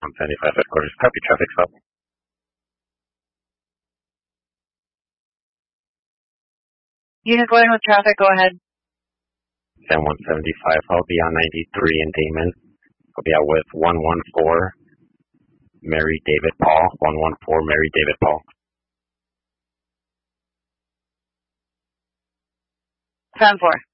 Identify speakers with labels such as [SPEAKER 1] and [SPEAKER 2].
[SPEAKER 1] 175 headquarters. Copy traffic stop.
[SPEAKER 2] Unit going with traffic, go ahead.
[SPEAKER 1] 10 175, I'll be on 93 in Damon. I'll be out with 114 Mary David Paul. 114 Mary David Paul.
[SPEAKER 2] 10-4.